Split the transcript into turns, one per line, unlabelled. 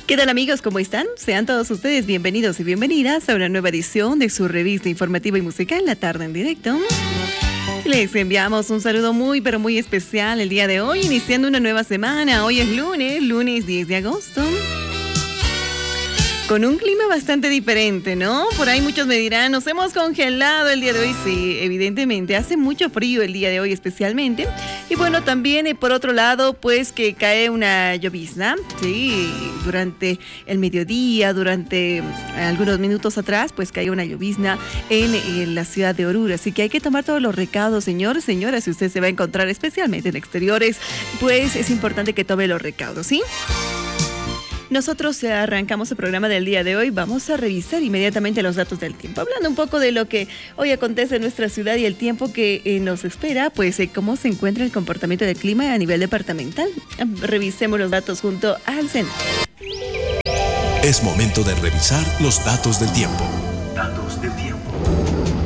¿Qué tal, amigos? ¿Cómo están? Sean todos ustedes bienvenidos y bienvenidas a una nueva edición de su revista informativa y musical, La Tarde en Directo. Les enviamos un saludo muy, pero muy especial el día de hoy, iniciando una nueva semana. Hoy es lunes 10 de agosto. Con un clima bastante diferente, ¿no? Por ahí muchos me dirán, nos hemos congelado el día de hoy. Sí, evidentemente, hace mucho frío el día de hoy especialmente. Y bueno, también por otro lado, pues que cae una llovizna, sí, durante el mediodía, durante algunos minutos atrás, pues cae una llovizna en la ciudad de Oruro. Así que hay que tomar todos los recaudos, señores, señoras, si usted se va a encontrar especialmente en exteriores, pues es importante que tome los recaudos, ¿sí? Nosotros arrancamos el programa del día de hoy. Vamos a revisar inmediatamente los datos del tiempo. Hablando un poco de lo que hoy acontece en nuestra ciudad y el tiempo que nos espera, pues cómo se encuentra el comportamiento del clima a nivel departamental. Revisemos los datos junto al centro.
Es momento de revisar los datos del tiempo.